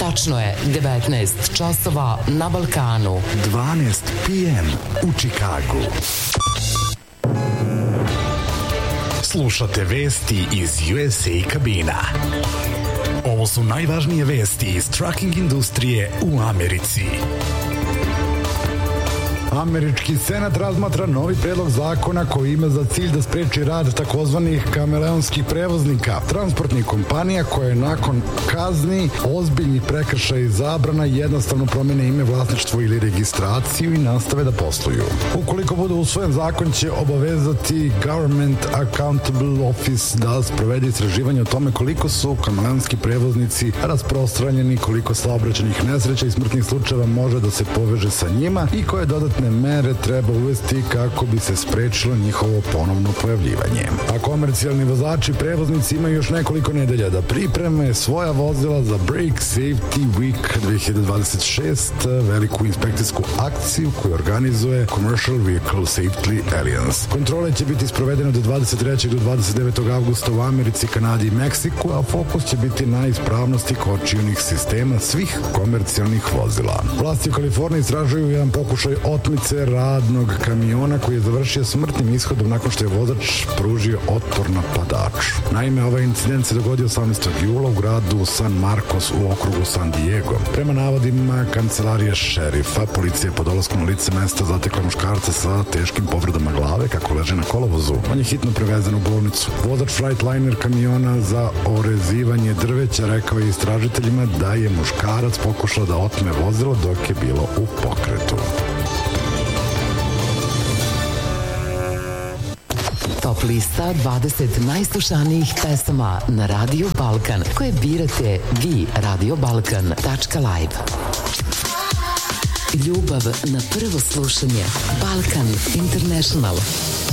Tačno je 19 časova na Balkanu. 12 p.m. u Čikagu. Slušate vesti iz USA kabina. Ovo su najvažnije vesti iz trucking industrije u Americi. Američki senat razmatra novi predlog zakona koji ima za cilj da spreči rad takozvanih kameleonskih prevoznika, transportnih kompanija koje nakon kazni, ozbiljnih prekršaja i zabrana jednostavno promene ime, vlasništvo ili registraciju i nastave da posluju. Ukoliko bude usvojen, zakon će obavezati Government Accountable Office da sprovede istraživanje o tome koliko su kameleonski prevoznici rasprostranjeni, koliko saobraćajnih nesreća i smrtnih slučajeva može da se poveže sa njima i koje dodatne mere treba uvesti kako bi se sprečilo njihovo ponovno pojavljivanje. A komercijalni vozači prevoznici imaju još nekoliko nedelja da pripreme svoja vozila za Brake Safety Week 2026, veliku inspekcijsku akciju koju organizuje Commercial Vehicle Safety Alliance. Kontrole će biti sprovedene od 23. do 29. avgusta u Americi, Kanadi i Meksiku, a fokus će biti na ispravnosti kočionih sistema svih komercijalnih vozila. Vlasti u Kaliforniji istražuju jedan pokušaj otmice radnog kamiona koji je završio smrtnim ishodom nakon što je vozač pružio otpor napadaču. Naime, ovaj incident se dogodio 18. jula u gradu San Marcos u okrugu San Diego. Prema navodima kancelarije šerifa, policija je po dolasku na lice mesta zatekla muškarca sa teškim povredama glave kako leže na kolovozu. On je hitno prevezen u bolnicu. Vozač Freightliner kamiona za orezivanje drveća rekao je istražiteljima da je muškarac pokušao da otme vozilo dok je bilo u pokretu. Top lista 20 najslušanijih pesama na Radio Balkan koje birate vi, radiobalkan.live. Ljubav na prvo slušanje. Balkan International.